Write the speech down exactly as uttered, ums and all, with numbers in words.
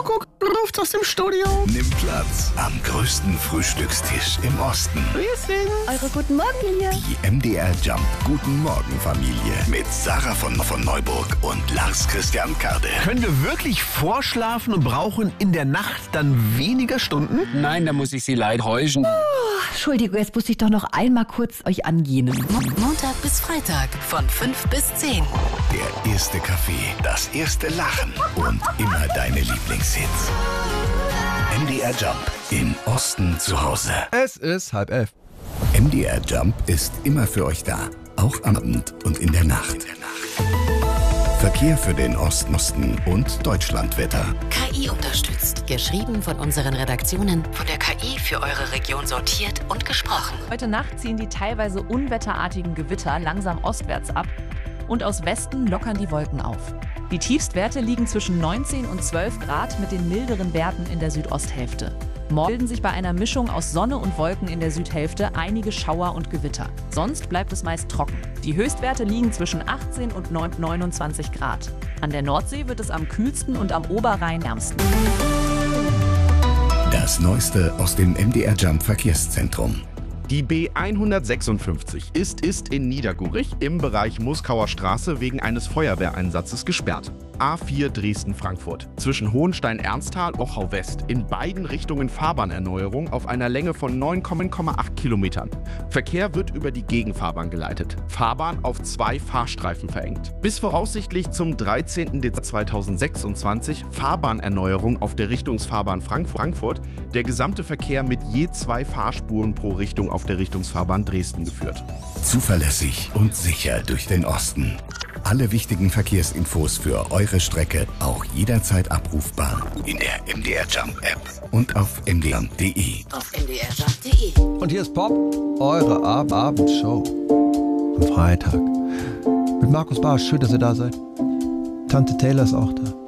Kuckuck ruft aus dem Studio. Nimm Platz am größten Frühstückstisch im Osten. Wir sind Eure guten Morgen hier. Die M D R Jump Guten Morgen Familie mit Sarah von, von Neuburg und Lars Christian Kade. Können wir wirklich vorschlafen und brauchen in der Nacht dann weniger Stunden? Nein, da muss ich Sie leid heuschen. Oh, Entschuldigung, jetzt muss ich doch noch einmal kurz euch angehen. Montag bis Freitag von fünf bis zehn. Der erste Kaffee, das erste Lachen und immer deine Lieblingshits. M D R Jump im Osten zu Hause. Es ist halb elf. M D R Jump ist immer für euch da, auch am Abend und in der Nacht. Verkehr für den Osten und Deutschlandwetter. K I unterstützt. Geschrieben von unseren Redaktionen. Von der K I für eure Region sortiert und gesprochen. Heute Nacht ziehen die teilweise unwetterartigen Gewitter langsam ostwärts ab und aus Westen lockern die Wolken auf. Die Tiefstwerte liegen zwischen neunzehn und zwölf Grad mit den milderen Werten in der Südosthälfte. Morgen bilden sich bei einer Mischung aus Sonne und Wolken in der Südhälfte einige Schauer und Gewitter. Sonst bleibt es meist trocken. Die Höchstwerte liegen zwischen achtzehn und neunundzwanzig Grad. An der Nordsee wird es am kühlsten und am Oberrhein ärmsten. Das Neueste aus dem M D R Jump Verkehrszentrum. Die B hundertsechsundfünfzig ist, ist in Niedergurich im Bereich Muskauer Straße wegen eines Feuerwehreinsatzes gesperrt. A vier Dresden-Frankfurt. Zwischen Hohenstein-Ernsthal und Ochau West. In beiden Richtungen Fahrbahnerneuerung auf einer Länge von neun Komma acht Kilometern. Verkehr wird über die Gegenfahrbahn geleitet. Fahrbahn auf zwei Fahrstreifen verengt. Bis voraussichtlich zum dreizehnten Dezember zweitausendsechsundzwanzig Fahrbahnerneuerung auf der Richtungsfahrbahn Frankfurt. Der gesamte Verkehr mit je zwei Fahrspuren pro Richtung auf der Richtungsfahrbahn Dresden geführt. Zuverlässig und sicher durch den Osten. Alle wichtigen Verkehrsinfos für eure Strecke auch jederzeit abrufbar in der M D R Jump App und auf m d r jump punkt d e. Auf m d r jump punkt d e. Und hier ist Pop, eure Ab Abendshow. Am Freitag. Mit Markus Barsch, schön, dass ihr da seid. Tante Taylor ist auch da.